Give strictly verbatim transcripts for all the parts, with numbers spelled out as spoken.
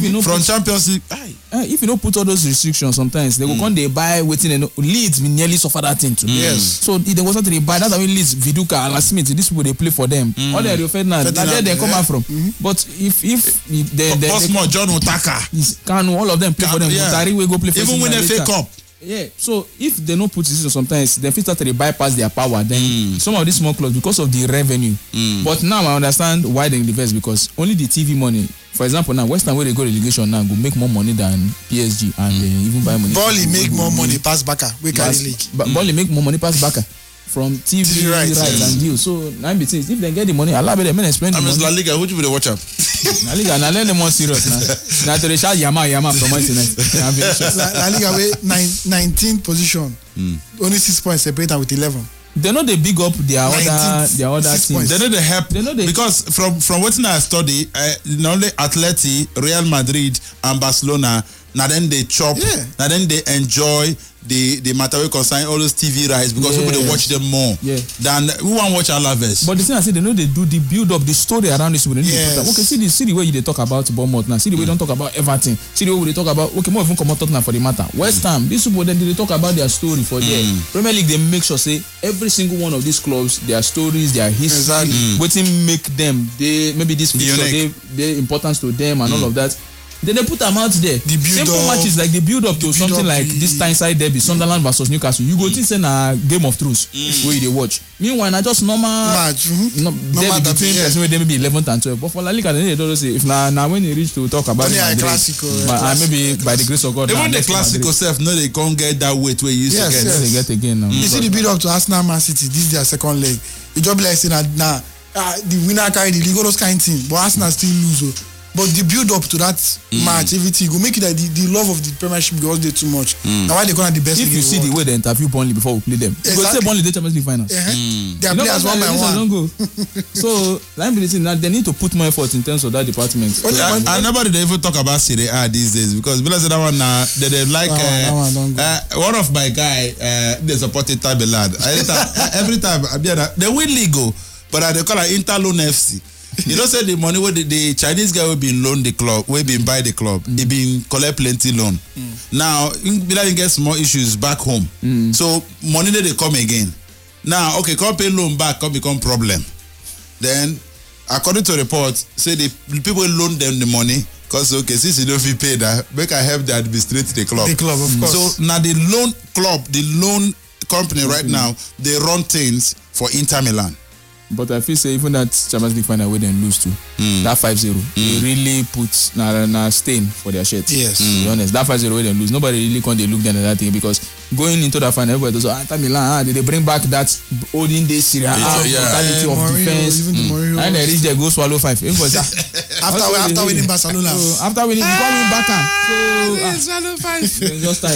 you know from put, Champions League, uh, if you don't put all those restrictions, sometimes they will mm. come they buy waiting and Leeds will nearly suffer that thing too. Mm. Yes. So if there was something they buy, that's how Leeds, Viduka, Alan Smith, these people they play for them. Mm. All they are Ferdinand, that's where they come yeah. out from. Mm-hmm. But if if they they Osmo, John Otaka, can all of them play Can, for them? Yeah. Mutari will go play for even when they fake up. Yeah, so if they don't put this, sometimes they feel start to bypass their power. Then mm. some of these small clubs, because of the revenue. Mm. But now I understand why they invest, because only the T V money. For example, now West Ham where they go relegation now go make more money than P S G and mm. uh, even buy money. Burnley make more money pass Barca. We carry league. Burnley make more money pass Barca from T V, T V rights, rights yes. and deals. So now be things if they get the money, allow them to spend the money. La Liga, who do you watch up? La Liga, now learn them more serious now. Now to the shout Yama Yama from internet. La Liga way nineteenth position, mm. only six points separate with eleven. They know they big up their other their other teams. They know they help. They know they because from from what I study, uh, not only Atleti, Real Madrid, and Barcelona. Now then they chop. Yeah. Now then they enjoy the the matter we concern all those T V rights because yes. people they watch them more. Yeah. Than we want to watch Alaves. But the thing I say, they know they do the build up, the story around this. Yes. Okay, see the see the way they talk about Bournemouth now. See the way mm. they don't talk about Everton. See the way they talk about okay, more even come out Tottenham for the matter. West Ham. Mm. These people then they talk about their story for mm. there. Premier League they make sure say every single one of these clubs, their stories, their history, exactly. mm. what make them they maybe this fixture they they importance to them and mm. all of that. Then they put them out there. The simple matches like the build up to build something up like the... this Tyneside derby, Sunderland versus Newcastle. You go mm. think say na Game of Thrones mm. where they watch. Meanwhile, na just normal match. Mm-hmm. No, normal between yeah. person where they maybe eleventh and twelfth. But for La Liga, they don't say if na na when they reach to talk about it, yeah, classical, but yeah, uh, maybe by the grace of God. Even the classical self, no, they can't get that weight where you used yes, to get. Yes. They get again now. Mm. You see the build up to Arsenal, Man City. This is their second leg. The job like saying that now uh, the winner carry the league, all those kind of things. But Arsenal still lose. Oh. But the build up to that mm. match, everything go make it like the, the love of the Premiership goes there too much. Mm. Now why they gonna the best? If you see the way they interview Burnley before we play them, exactly. You go say Burnley they Champions League finals. Uh-huh. Mm. They are players one by one. Don't go. So like now they need to put more effort in terms of that department. So, I, I, I nobody they even talk about Serie A these days because because that one now uh, they, they like uh, one, uh, one of my guy uh, they supported Tabelad. Every time they win league, but uh, they call it Interloan F C. You know, say the money where the, the Chinese guy will be loan the club, will be buy the club, mm. he been collect plenty loan. Mm. Now, he gets more issues back home. Mm. So money they come again. Now, okay, come pay loan back, come become problem. Then, according to reports, say the people loan them the money. Because okay, since you don't feel pay that, make I help the administrate the club. The club, of course. So now the loan club, the loan company right mm. now, they run things for Inter Milan. But I feel say even that Champions League final where they lose to mm. that five zero, mm. they really put na, na stain for their shirt. Yes. To be honest, that five zero where they lose, nobody really can they look down at that thing because going into that final, everybody does ah, Inter Milan, ah, they bring back that olden day Serie A mentality of Mourinho, defense. Mm. And they reach there, go swallow five. Everybody, after we, after winning Barcelona, so, after winning, you can't win Barca. So ah, swallow five. Just tired.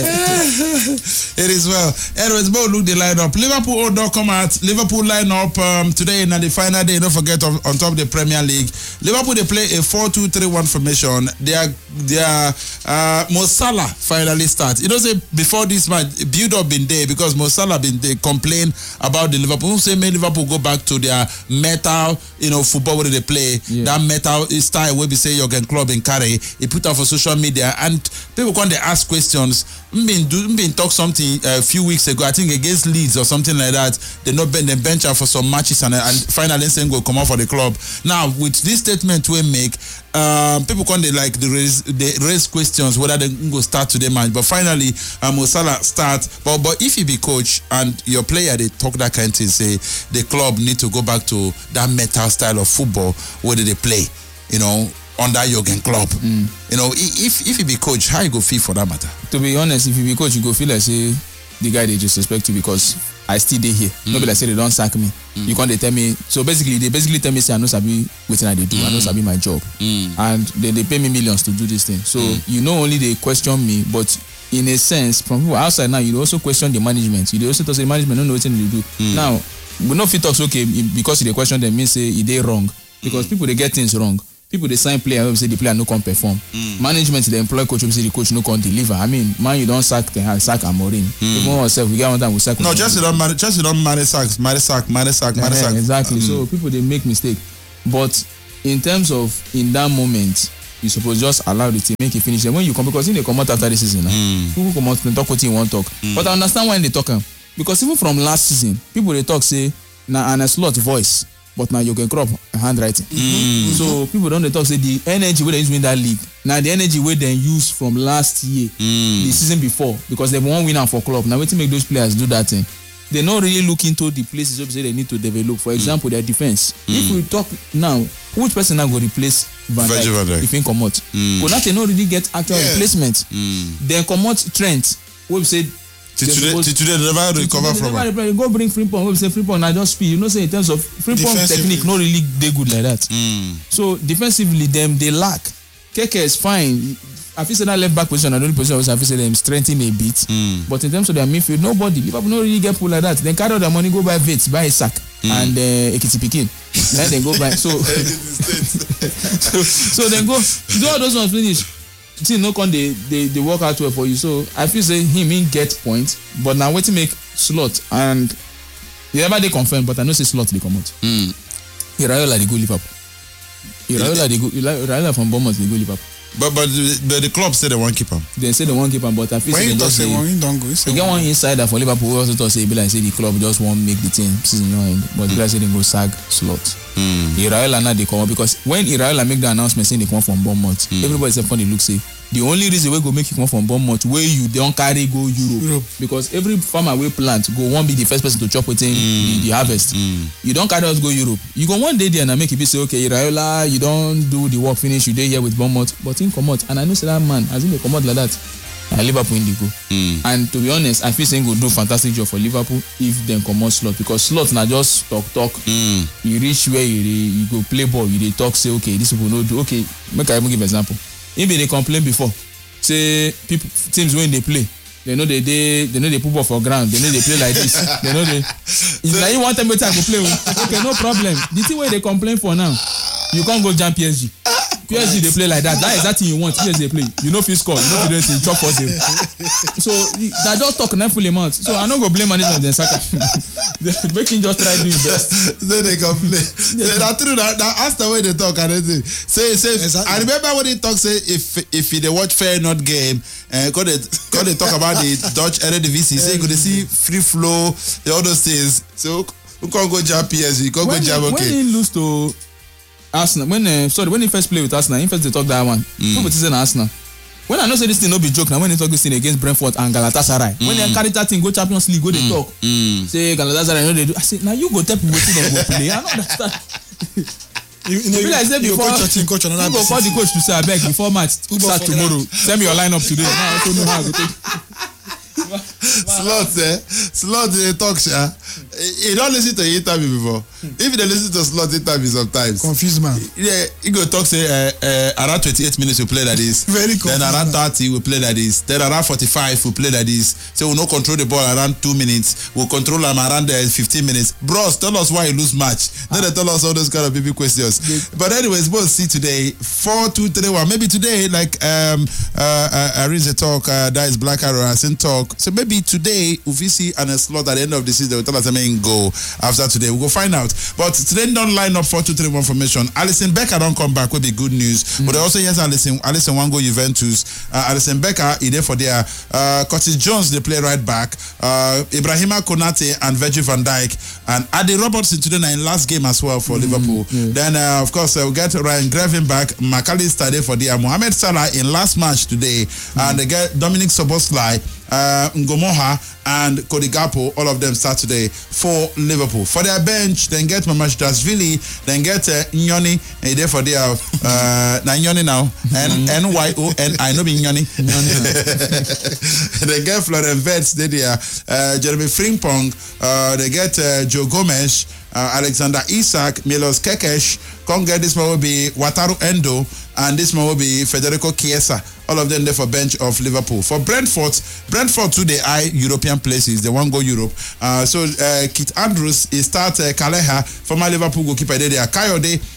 It is well. Anyways, but look the lineup. Liverpool don't come out. Liverpool lineup um, today in the final day. Don't forget on, on top of the Premier League. Liverpool they play a four two three one formation. They are they are uh, Mo Salah finally start. You know say before this match build up been there because Mo Salah been they complain about the Liverpool. Say may Liverpool go back to their metal you know football where they play yeah. that metal style where we say Jurgen Klopp in carry. He put out for social media and people come they ask questions. Been do been talk something a few weeks ago. I think against Leeds or something like that. They not been the bench out for some matches and and finally saying go come out for the club. Now with this statement we make, um, people come they like they raise they raise questions whether they go start to the match. But finally, um, Mo Salah start. But but if you be coach and your player they talk that kind of thing, say the club need to go back to that metal style of football where they play. You know. Under Jurgen Klopp, mm. you know, if if you be coach, how you go feel for that matter? To be honest, if you be coach, you go feel like say the guy they just respect you because I still dey here. Mm. Nobody like say they don't sack me. Mm. You can't they tell me. So basically, they basically tell me say I know sabi wetin I dey do. Mm. I know sabi my job, mm. and they they pay me millions to do this thing. So mm. you know only they question me, but in a sense, from people outside now, you also question the management. You also talk say the management don't know what they do. Mm. Now we no fit talk okay because they question them mean say they wrong because mm. people they get things wrong. People they sign player, say the player no can perform. Mm. Management they employ coach, say the coach no can deliver. I mean, man, you don't sack Ten Hag, sack Amorim. Mm. Even ourselves, we get one time we sack. No, just you don't manage, just you don't manage sacks, manage sack, manage sack, manage sack. Exactly. Mm. So people they make mistake, but in terms of in that moment, you suppose just allow the team make it finish. And when you come, because in they come out after the season, now, Mm. people come out and talk what you want talk. Mm. But I understand why they talk am. Because even from last season, people they talk say na an a slot voice, but now you can crop handwriting. Mm. So people don't they talk say the energy where they use win that league. Now the energy where they use from last year, Mm. the season before, because they won winner for club. Now waiting make those players do that thing. They not really look into the places where they need to develop. For example, mm. their defense. Mm. If we talk now, which person now go replace Van Dijk, Van Dijk. if he come out? Mm. But now they not really get actual yeah. replacement. Mm. Then come out Trent. We say till today, till today they never recover from it. Go bring Frimpong. We say Frimpong now just speed. You know, say in terms of Frimpong technique, not really they good like that. Mm. So defensively, them they lack. Keke is fine. I feel say that left back position, I don't position also I feel say them strengthen a bit. Mm. But in terms of their midfield, nobody. Liverpool don't really get pulled like that. Then carry out their money, go buy Vets, buy a sack, mm. and uh, Ekiti Pikin. Then they go buy. So, so, so then go do all those ones finish. See, no con they, they they work out well for you. So I feel say him in get points, but now wait to make slot and never they confirm. But I know say slot they come out. Mm. Iraola they go Liverpool. Iraola they go. Iraola from Bournemouth they go Liverpool. But but the, the club say they won't keep him. They say they won't keep him, but I feel when say they just say one, you don't go. They get one insider for Liverpool who also thought say be like say the club just won't make the team season end, but mm. they say they go sag slot. Mm. Iraola now they come up because when Iraola make the announcement saying they come from Bournemouth, mm. everybody say funny look say the only reason we go make you come from Bournemouth where you don't carry go Europe, Europe. Because every farmer wey plant go won't be the first person to chop within mm. the, the harvest. Mm. You don't carry us go Europe. You go one day there and I make it be say okay Iraola you don't do the work finish you dey here with Bournemouth but him come out and I know say that man as him dey come out like that na Liverpool in dey go. Mm. And to be honest I feel say him go do fantastic job for Liverpool if dem comot slot because slot na just talk talk. Mm. You reach where you dey you go play ball you dey talk say okay this people no do okay make I even give example. Him bin dey complain before say people teams wey dey play they know they dey they know they put ball for ground they know they play like this they know they if na you wan tell me wetin I go play o okay no problem the thing wey dey complain for now you can't go jam P S G. P S G they play like that. That is that thing you want. P S G they play. You know fit score. You know fit do anything. Chop for them. So that just talk nine full amount. So I no go blame management then Saka. Make him just try do his best. Say they complain. Say that true. That that ask the way they talk and everything. Say say. Exactly. I remember when they talk say if if they watch Fair Not game and uh, cause they cause they talk about the Dutch Eredivisie. Say you could see free flow all those things. So who can't go jam P S G? Can't go jam okay. When he lose to Arsenal when uh, sorry when he first play with Arsenal he first dey talk that one mm. people say na Arsenal when I know say this thing no be joke na when he talk this thing against Brentford and Galatasaray mm. when they carry that thing go Champions League go dey mm. talk mm. say Galatasaray no dey do I say na you go tell people wetin dem go play I no understand you, you know you, like say before you, coach team, coach you go call the coach to say abeg before match start tomorrow send me your lineup today now I don't know how I go take slot eh slot dey talk sha he don lis ten to him interview before if you dey lis ten to slot interview sometimes confused man yeah he go talk say uh, uh, around twenty-eight minutes we play like this very confused then around thirty we play like this then around forty-five we play like this so we no control the ball around two minutes we control am around uh, fifteen minutes bros tell us why you lose match ah. Then they tell us all those kind of baby questions yeah. But anyways we'll see today four two three one maybe today like um uh, uh Arinze talk uh, that is Black Arrow and Sin talk so maybe today if we see an a slot at the end of the season they will tell us I mean go after today we'll go find out but today don't line up four two three one formation. Alisson Becker don't come back will be good news mm. But also yes Alisson Alisson one go Juventus uh, Alisson Becker is there for their uh, Curtis Jones they play right back uh, Ibrahima Konate and Virgil van Dijk and Adi Robertson today in last game as well for mm. Liverpool yeah. Then uh, of course uh, we get Ryan Graven back McAllister there for their Mohamed Salah in last match today mm. And they get Dominic Szoboszlai uh, Ngomoha and Cody Gakpo, all of them start today for Liverpool. For their bench, then get Mamardashvili, then get uh, Nyoni, and there for their uh, now Nyoni now, N Y O N I know be Nyoni. They get Florian Wirtz, they there, uh, Jeremy Frimpong, uh, they get uh, Joe Gomez, uh, Alexander Isak, Milos Kekes. Come get this one will be Wataru Endo, and this one will be Federico Chiesa. All of them there for bench of Liverpool. For Brentford, Brentford too they eye European places. They won't go Europe. Uh, so uh, Kit Andrews is start uh, Kaleha, former Liverpool goalkeeper there. Kayode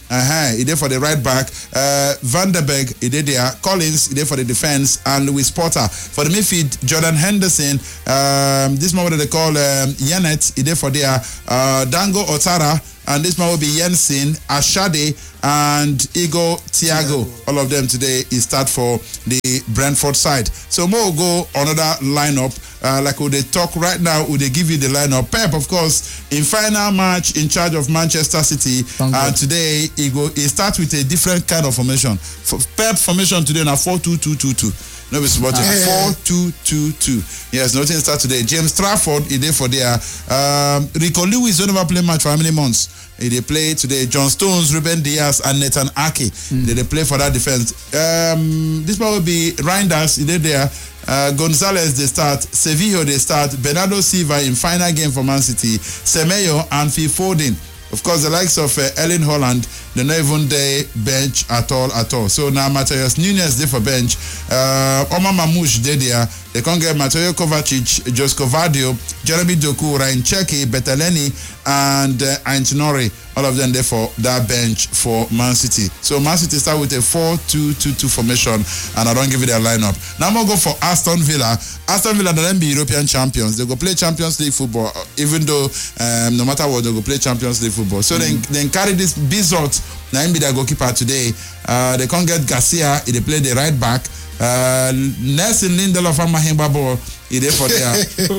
Uh-huh. He did for the right back. Uh, Van der Berg, he did there. Collins, he did for the defense. And Louis Porter. For the midfield, Jordan Henderson. Um, this man what they call um, Yanet, he did for there. Uh, Dango Otara. And this man will be Jensen, Ashade, and Igor Thiago. All of them today is start for the Brentford side. So more go another lineup. Uh, like would they talk right now, would they give you the lineup? Pep, of course, in final match in charge of Manchester City. And uh, today he go he starts with a different kind of formation. For Pep formation today now four two two two two. No, it's about four two two two. Yes, nothing start today. James Trafford, he did for there. Um, Rico Lewis don't ever play match for how many months? He they play today. John Stones, Ruben Diaz, and Nathan Ake. Mm. They, they play for that defense. Um, this one will be Reinders, he did there. Uh, Gonzalez, they start. Sevilla, they start. Bernardo Silva in final game for Man City. Semeyo and Phil Foden. Of course, the likes of uh, Erling Haaland, they're not even there bench at all, at all. So now Matheus Nunes there for bench. Uh, Omar Mamouche there there. They can't get Mateo Kovacic, Josko Vadio, Jeremy Doku, Ryan Cheki, Betaleni, and uh, Antinori. All of them there for that bench for Man City. So Man City start with a four two two two formation, and I don't give you their lineup. Now I'm going to go for Aston Villa. Aston Villa, they'll be European champions. They go play Champions League football, even though um, no matter what, they go play Champions League football. So mm-hmm. then, then carry this Bizot. Now be their goalkeeper today. Uh, they can't get Garcia. They play the right back. Uh, Nelson Lindelof and Mahimba Ball. He did for their.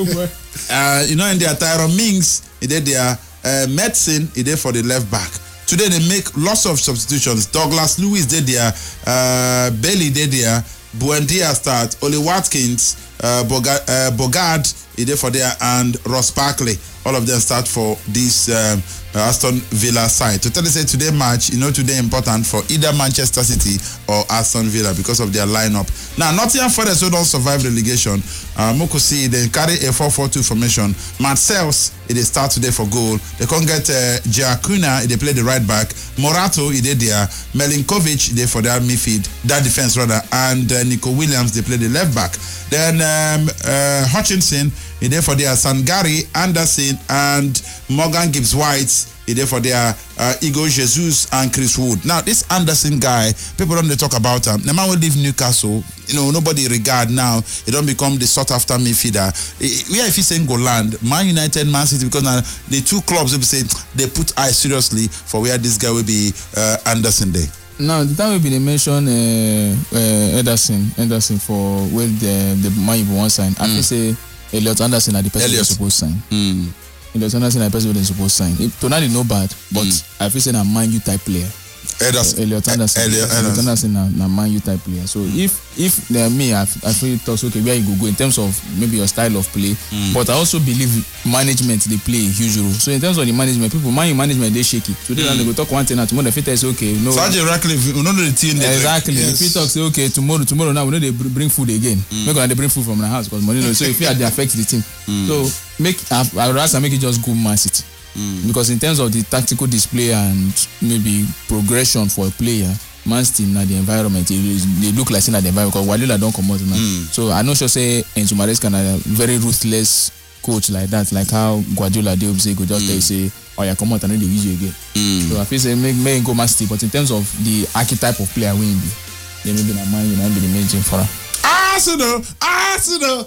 uh, you know, in their Tyrone Mings. He did their uh, medicine. He did for the left back. Today they make lots of substitutions. Douglas Lewis did there. Uh, Bailey did there. Buendia start. Oli Watkins. Uh, Bogard, uh, Bogard. He did for there, and Ross Barkley. All of them start for this um, uh, Aston Villa side. To tell you say today match, you know, today important for either Manchester City or Aston Villa because of their lineup. Now, Nottingham Forest who don't survive relegation. Uh, Mokosi, they carry a four four two formation. Marcels, they start today for goal. They can't get uh, Giacuna, they play the right back. Morato, he did there. Melinkovic, they for their midfield, that defense rather. And uh, Nico Williams, they play the left back. Then um, uh, Hutchinson, he there for their Sangari, Anderson, and Morgan Gibbs-White. He there for their uh, Igor Jesus and Chris Wood. Now, this Anderson guy, people don't talk about him. The man will leave Newcastle. You know, nobody regard now. He don't become the sought-after midfielder. Where if he's saying go land, Man United, Man City, because now the two clubs, will say they put eye seriously for where this guy will be uh, Anderson Day. Now, the time will be they mention uh, uh, Ederson, Ederson for where the the man you want sign. I mm. say Elliot Anderson are the person you're supposed to sign. Mm. Elliot Anderson are the person you're supposed to sign. It, Tonali no bad, but mm. I feel say a Man U type player. Ederson. Uh, Elliot Anderson. Elliot Anderson. Elliot Anderson are a Man U type player. So mm. if if uh, me, I, I feel it talks okay where you go go in terms of maybe your style of play, mm. but I also believe management they play a huge role. So in terms of the management, people Man U management they shaky. Today mm. they go talk one thing and tomorrow the fit say okay no. Sergeant Ratcliffe, we know the team. Exactly. Yes. The fit talk say okay tomorrow tomorrow now we know they bring food again. Mm. Make they bring food from the house because money no. So if you they affect the team. Mm. So make I would rather make it just go Man City. Mm. Because in terms of the tactical display and maybe progression for a player, Man City na the environment, they look like saying that the environment because Guardiola don't come out now. Mm. So I know sure say Enzo Maresca na a very ruthless coach like that, like how Guardiola did say go just mm. tell you say, oh yeah, come out and then they use you again. Mm. So I feel say make make go Man City, but in terms of the archetype of player we be, they may be na Man United be the main thing for her. Arsenal, Arsenal,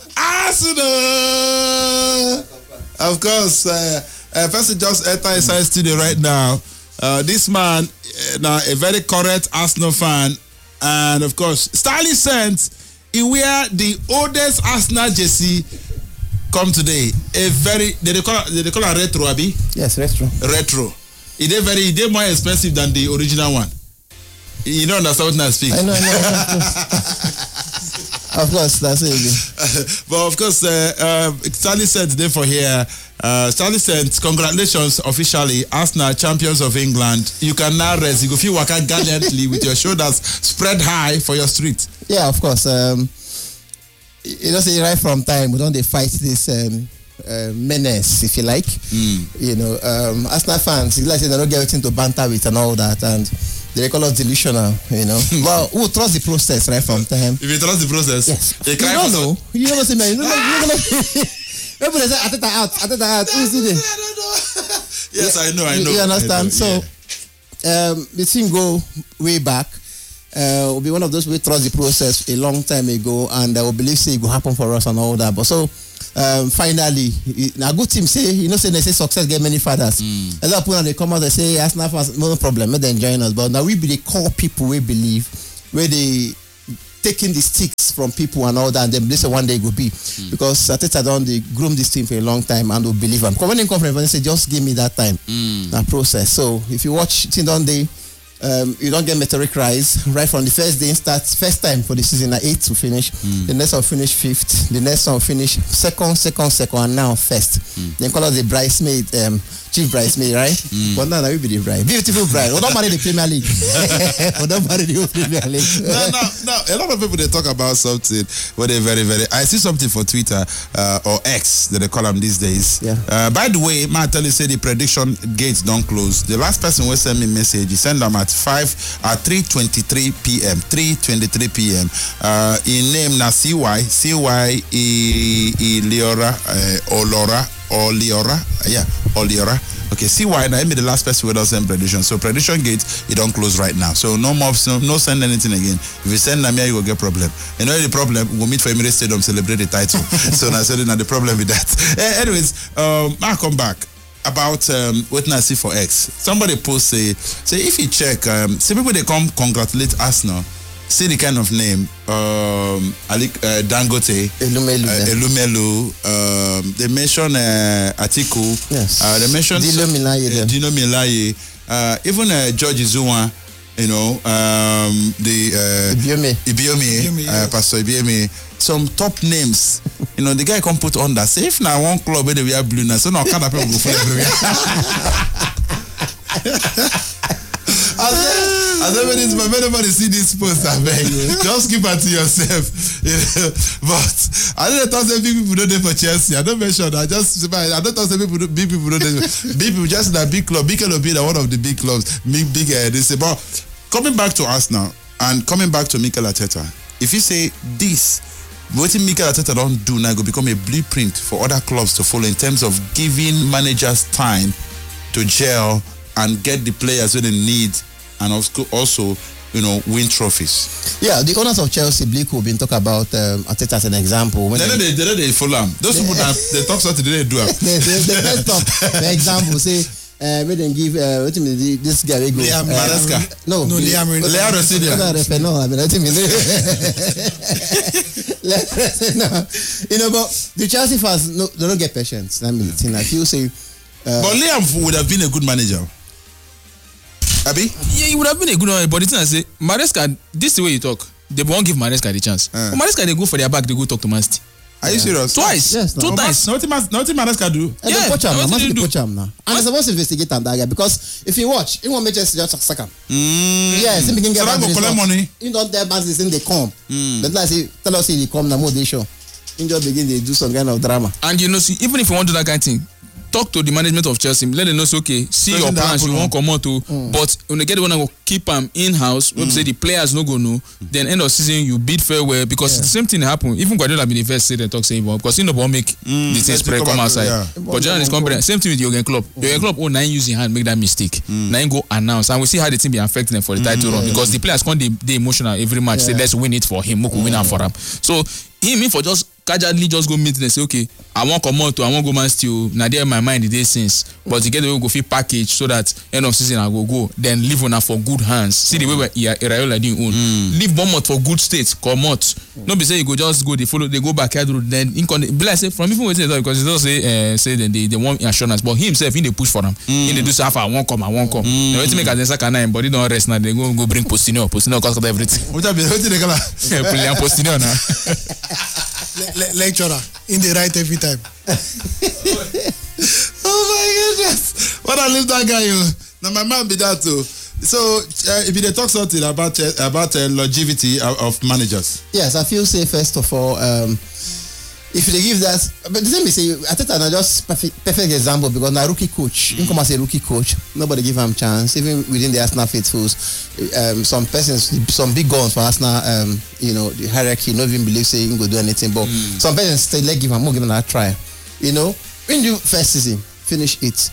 Arsenal. Of course. Uh, Uh, first, just enter inside studio right now. Uh, this man, uh, now a very correct Arsenal fan, and of course, Stanley Saint, he wear the oldest Arsenal jersey. Come today, a very did they call it, did they call it retro, Abi? Yes, retro. Retro. It is very, it is more expensive than the original one. You don't understand what I speak. I know, I know. Of course, that's it. But of course, uh, uh, Stanley Saint today for here. Uh, Stanley Saint, congratulations officially, Arsenal champions of England. You can now rest. You go feel work out gallantly with your shoulders spread high for your street. Yeah, of course. Um, you know, say right from time we don't they fight this um, uh, menace, if you like. Mm. You know, um, Arsenal fans, like they don't get everything to banter with and all that, and they call us delusional. You know, well, who trust the process right from time? If you trust the process, yes. You, you don't know. You never see me. You don't know. You don't know. Everybody say, Ateta out, Ateta out. Who's it? Yes, I know, I know. You understand? I know, yeah. So, um, the thing go way back. Uh, will be one of those we trust the process a long time ago, and I will believe say it will happen for us and all that. But so um, finally, a good team say you know say they say success get many fathers. Mm. A lot of people they come out and say Arsenal fans no problem, let them join us. But now we be the core people we believe where they taking the sticks from people and all that, and then they say one day it will be mm. because Arteta done they groom this team for a long time and will believe them. Because when they come from they say just give me that time, mm. that process. So if you watch Team Don Day. Um, you don't get meteoric rise right from the first day starts first time for the season at eight to finish. Mm. The next one finish fifth. The next one finish second, second, second, and now first. Mm. Then call us the bridesmaid, um, chief bridesmaid, right? Mm. But now that will be the bride, beautiful bride. We don't marry the Premier League. We don't marry the Premier League. No, no, no. A lot of people they talk about something where they very, very. I see something for Twitter uh, or X that they call them these days. Yeah. Uh, by the way, Matt tell you say the prediction gates don't close. The last person will send me a message. He send them at five at three twenty-three p.m. three twenty-three p.m. Uh, in name na C Y C Y E E Leora uh, Olora Oliora yeah Oliora. Okay, C Y now. I made the last person without send prediction. So prediction gate it don't close right now. So no more no, no send anything again. If you send Namia, you will get problem. You know the problem. We'll meet for Emirates Stadium celebrate the title. So now so now the problem with that. Uh, anyways, um, I'll come back. About um, what I see for X. Somebody post say, say if you check, um, see people they come congratulate Arsenal. See the kind of name, um, Alik, uh, Dangote, Elumelu, uh, Elumelu. Um, they mention uh, Atiku. Yes. Uh, they mention Dino Milaye. Uh, Dino Milaye. Uh, even uh, George Zuma. You know, um, the uh, Ibiome, Ibiome, uh, Pastor Ibiome. Some top names. You know, the guy can put on that. Say if now one club where they wear blue now, so now can't people go for everywhere. I said, I said when it's my anybody see this post, I beg you, just keep it to yourself. You know? But I don't talk say big people don't do for Chelsea. I don't mention. I just I don't talk say people do, big people don't do. Big people just in a big club. Big club be one of the big clubs. Big big uh, they say. But coming back to Arsenal and coming back to Mikel Arteta, if you say this. What Mikel Arteta don't do now go become a blueprint for other clubs to follow in terms of giving managers time to gel and get the players that they need and also, you know, win trophies. Yeah, the owners of Chelsea, Bleak, been talk about um, Arteta as an example. When they, they, they, they, they follow them. Those people that they talk something they do. they, they, they first talk. For example, say. Uh, we didn't give uh, what mean, this guy we go. Liam Maresca. Uh, no, no, Liam. Liam Rosidia. No, I mean, I mean, no, you know, but the Chelsea fans, no, they don't get patience. I mean, yeah. Like you say. Uh, but Liam would have been a good manager. Abi? Yeah, he would have been a good one. But the thing I say, Maresca, this is the way you talk. They won't give Maresca the chance. Uh. But Maresca, they go for their back, they go talk to Man City. Are you serious? Twice. Yes, two no. times. Nothing Maresca do. And yeah, poach him now. Man City poach him now. And they're supposed to investigate on that guy because if you watch, he won't make just sack him. Mm. Yes, he begin get so collect money. You don't tell Man City they come. Mm. But like say, tell us they come now more they show. You just begin they do some kind of drama. And you know, see, even if you want to do that kind of thing, talk to the management of Chelsea. Let them know, say, okay, see so your plans, you won't come out to, mm. but when they get the one that will keep them in house, mm. say the players no go no, mm. then end of season you bid farewell because yeah. the same thing happen. Even Guardiola be the first say they talk saying because he no won't make mm. the thing spread come outside. Yeah. But Jordan is confident. Same thing with Jurgen Klopp. Mm. Jurgen Klopp, oh, nine use in hand make that mistake. Mm. Nine go announce, and we see how the team be affecting them for the title mm. run because the players can't they emotional every match. Yeah. Say let's win it for him, we win it for him. So him, him for just casually just go meet them say okay I want come out to I want go Man still now there in my mind the day since but to get the way go fit package so that end of season I go go then leave on for good hands see the way where Iraola doing own mm. leave Bournemouth for good state come out mm. no be say you go just go they follow they go back head road then in be like say from even waiting because he don't say uh, say then they, they want assurance but he himself he dey push for them mm. he dey do say I want come I want come mm. now wetin make as second nine but he don't rest now they go go bring Postinio Postinio cost everything what be wetin dey call am Postinio now Le- lecturer in the right every time. Oh my goodness! What I leave that guy you? Now my man be that too. So uh, if you talk something about uh, about uh, longevity of, of managers. Yes, I feel say first of all, um, if they give that, but the thing is, say I think I just perfect perfect example because now rookie coach, mm. come as a rookie coach, nobody give him chance. Even within the Arsenal faithfuls, um, some persons, some big guns for Arsenal, um, you know, the hierarchy, not even believe say he go do anything. But mm. some persons say, let give him more, give him a try. You know, when you first season finish it,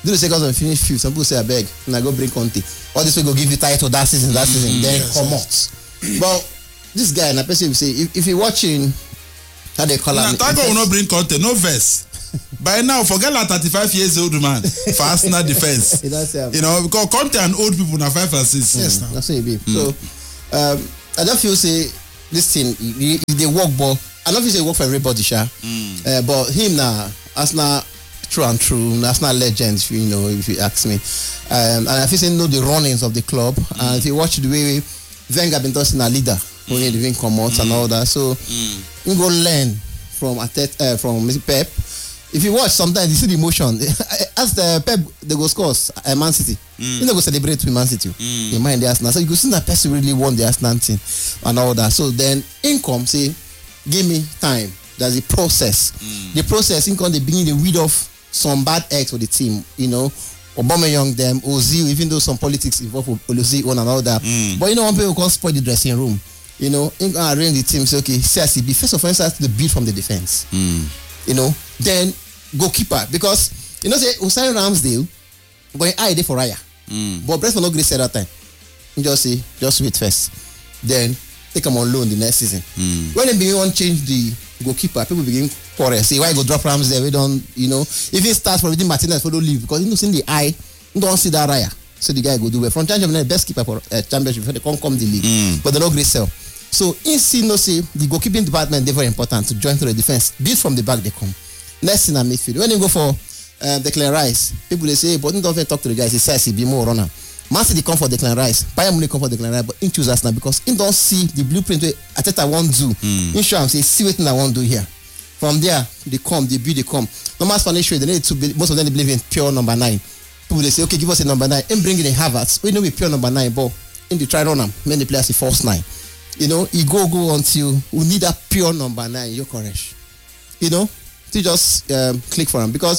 Do the second one finish fifth. Some people say I beg, and I go bring Conte. All this will go give you title that season, that season, mm-hmm. then yes, come yes. out. But this guy, and I person will say, if, if you're watching, how they call him? Tago will not bring Conte, no verse. By now, forget that thirty-five years old man for Arsenal defense. You know, because Conte and old people now five and six. Yes, mm, that's what it be. Mm. So, um, I don't feel say this thing, if they work ball, I don't feel say work for everybody, sha. Mm. Uh, but him now, Arsenal true and true, Arsenal legend, if you know, if you ask me. Um, and I feel say know the runnings of the club. Mm. And if you watch the way Wenger been tossing a leader, when mm. they come out mm. and all that, so mm. you go learn from uh, from Pep. If you watch, sometimes you see the emotion. As the Pep, they go scores uh, Man City. Mm. You know, go celebrate with Man City. Mm. They mind the Arsenal. So you go see that person really won the Arsenal team and all that. So then, income say, give me time. There's a process. Mm. The process, income, they begin to weed off some bad eggs for the team. You know, Aubameyang, them, Ozil, even though some politics involved with Ozil on and all that. Mm. But you know, one people can't spoil the dressing room. You know, income arrange the team. Say, okay, C R C B, first of all, starts to build from the defense. Mm. You know, then goalkeeper, because you know say Usain Ramsdale going eye day for Raya, mm. but Brentford not great at that time. You just say just wait first, then take him on loan the next season. Mm. When they begin to change the goalkeeper, people begin quarrel. Say why go drop Ramsdale? We don't, you know, if he starts for within Martinez, for don't leave because he knows in the eye, you don't see that Raya. So the guy go do well. From championship, the best keeper for uh, championship before they come come the league, mm. but they not great sell. So in see no say the goalkeeping department they very important to join to the defense. Build from the back they come. Next in a midfield. When you go for uh, Declan Rice, people they say, hey, but don't even talk to the guys. He says he be more runner. Man City come for Declan Rice. Bayern Munich come for Declan Rice, but he choose Arsenal because he don't see the blueprint where Ateta want to do. Mm. In sure, say see what I want to do here. From there, they come, they build, they come. Normal Spanish way, they need to be, most of them they believe in pure number nine. People they say, okay, give us a number nine and bring in a Havertz. We know we pure number nine, but in the try run them, many players the false nine. You know, you go go until we need that pure number nine. You're correct. You know. To just um, click for them because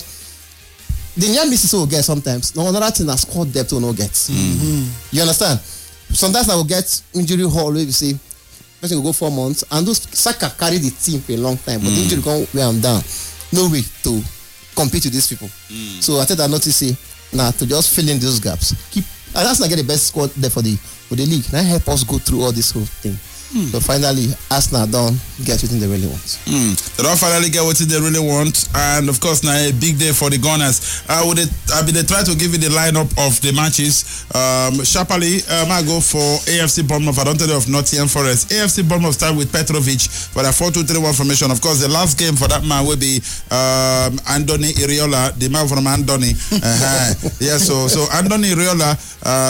the young misses will get sometimes. No another thing that squad depth will not get. Mm-hmm. You understand? Sometimes I will get injury hall where you see person will go four months and those Saka carry the team for a long time, but mm. the injury come where I'm down. No way to compete with these people. Mm. So I think I notice say now to just fill in those gaps. Keep and that's not get the best squad there for the for the league. Now help us go through all this whole thing. Mm. So finally, Arsenal don't get what they really want. Mm. They don't finally get what they really want, and of course now a big day for the Gunners. I would I be they try to give you the lineup of the matches. Um, sharply, um, I go for A F C Bournemouth. I don't tell you of Nottingham Forest. A F C Bournemouth start with Petrovic for the four two three one formation. Of course, the last game for that man will be um, Andoni Iraola, the man from Andoni. Uh-huh. yeah, so so Andoni Iraola. Uh,